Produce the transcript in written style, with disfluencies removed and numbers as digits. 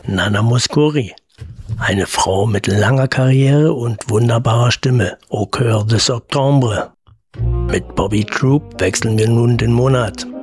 Nana Mouskouri. Eine Frau mit langer Karriere und wunderbarer Stimme. Au cœur de septembre. Mit Bobby Troup wechseln wir nun den Monat.